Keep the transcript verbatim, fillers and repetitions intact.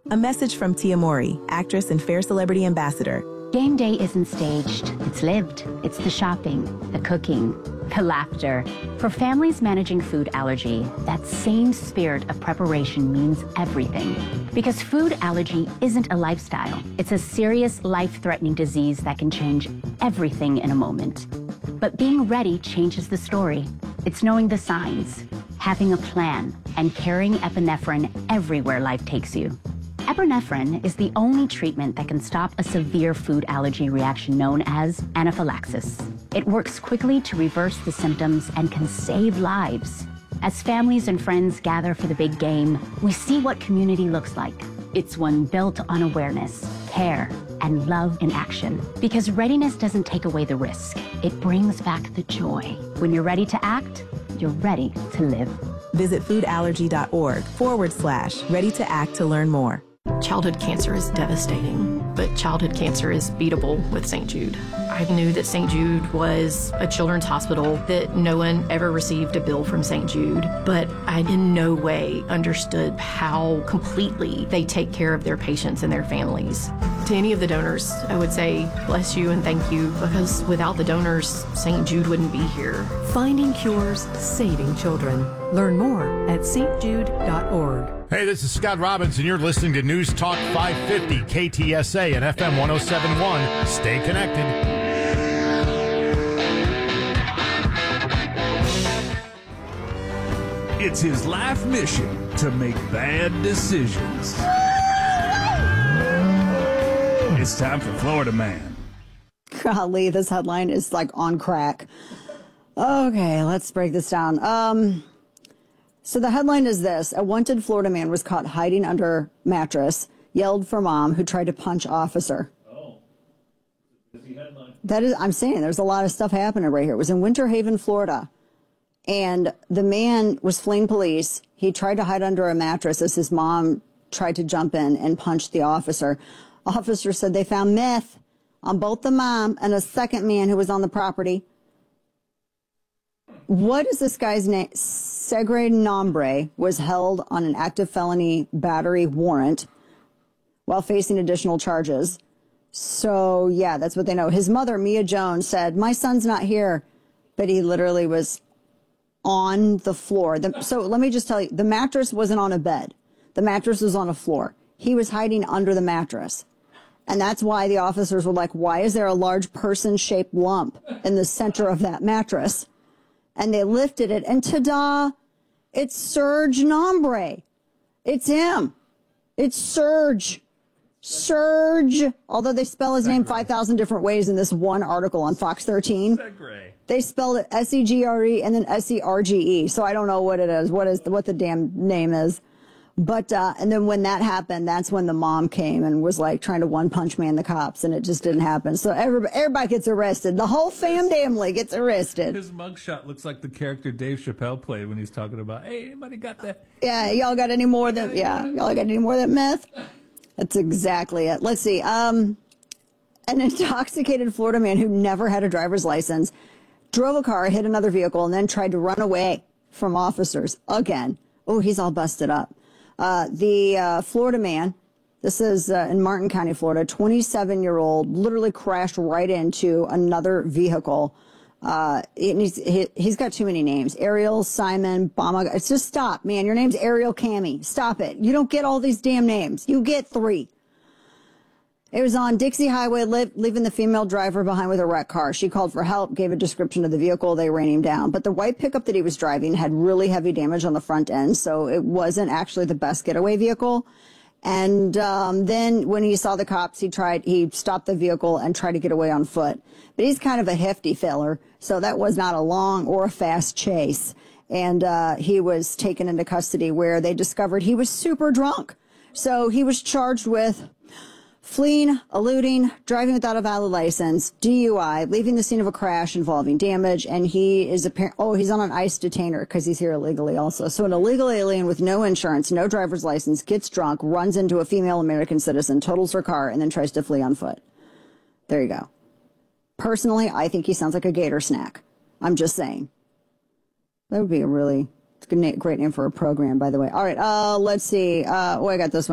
A message from Tia Mori, actress and Fair Celebrity Ambassador. Game day isn't staged. It's lived. It's the shopping, the cooking, the laughter. For families managing food allergy, that same spirit of preparation means everything. Because food allergy isn't a lifestyle. It's a serious, life-threatening disease that can change everything in a moment. But being ready changes the story. It's knowing the signs, having a plan, and carrying epinephrine everywhere life takes you. Epinephrine is the only treatment that can stop a severe food allergy reaction known as anaphylaxis. It works quickly to reverse the symptoms and can save lives. As families and friends gather for the big game, we see what community looks like. It's one built on awareness, care, and love in action. Because readiness doesn't take away the risk. It brings back the joy. When you're ready to act, you're ready to live. Visit foodallergy.org forward slash ready to act to learn more. Childhood cancer is devastating, but childhood cancer is beatable with Saint Jude. I knew that Saint Jude was a children's hospital, that no one ever received a bill from Saint Jude, but I in no way understood how completely they take care of their patients and their families. To any of the donors, I would say bless you and thank you, because without the donors, Saint Jude wouldn't be here. Finding cures, saving children. Learn more at s t jude dot org. Hey, this is Scott Robinson. You're listening to News Talk five fifty, K T S A and F M one oh seven point one. Stay connected. It's his life mission to make bad decisions. It's time for Florida Man. Golly, this headline is like on crack. Okay, let's break this down. Um... So the headline is this. A wanted Florida man was caught hiding under mattress, yelled for mom, who tried to punch officer. Oh. That is, I'm saying there's a lot of stuff happening right here. It was in Winter Haven, Florida. And the man was fleeing police. He tried to hide under a mattress as his mom tried to jump in and punch the officer. Officer said they found meth on both the mom and a second man who was on the property. What is this guy's name? Segre Nombre was held on an active felony battery warrant while facing additional charges. So, yeah, that's what they know. His mother, Mia Jones, said, my son's not here, but he literally was on the floor. The, so let me just tell you, the mattress wasn't on a bed. The mattress was on a floor. He was hiding under the mattress. And that's why the officers were like, why is there a large person-shaped lump in the center of that mattress? And they lifted it, and ta-da, it's Serge Nombre. It's him. It's Serge. Serge. Although they spell his name five thousand different ways in this one article on Fox thirteen. They spelled it S E G R E and then S E R G E. So I don't know what it is, what is what the damn name is. But, uh, and then when that happened, that's when the mom came and was like trying to one punch man the cops, and it just didn't happen. So everybody, everybody gets arrested. The whole fam family gets arrested. His mugshot looks like the character Dave Chappelle played when he's talking about, hey, anybody got that? Yeah, y'all got any more than, yeah, y'all got any more than meth? That's exactly it. Let's see. Um, an intoxicated Florida man who never had a driver's license drove a car, hit another vehicle, and then tried to run away from officers again. Oh, he's all busted up. Uh, the uh, Florida man, this is uh, in Martin County, Florida, twenty-seven-year-old, literally crashed right into another vehicle. Uh, and he's, he, he's got too many names. Ariel, Simon, Bama. It's just stop, man. Your name's Ariel Cami. Stop it. You don't get all these damn names. You get three. It was on Dixie Highway, li- leaving the female driver behind with a wrecked car. She called for help, gave a description of the vehicle. They ran him down. But the white pickup that he was driving had really heavy damage on the front end, so it wasn't actually the best getaway vehicle. And um, then when he saw the cops, he tried, he stopped the vehicle and tried to get away on foot. But he's kind of a hefty feller, so that was not a long or a fast chase. And uh, he was taken into custody where they discovered he was super drunk. So he was charged with fleeing, eluding, driving without a valid license, D U I, leaving the scene of a crash involving damage, and he is apparent. Oh, he's on an ICE detainer because he's here illegally also. So an illegal alien with no insurance, no driver's license, gets drunk, runs into a female American citizen, totals her car, and then tries to flee on foot. There you go. Personally, I think he sounds like a gator snack. I'm just saying. That would be a really it's a good na- great name for a program, by the way. All right, uh, let's see. Uh, oh, I got this one.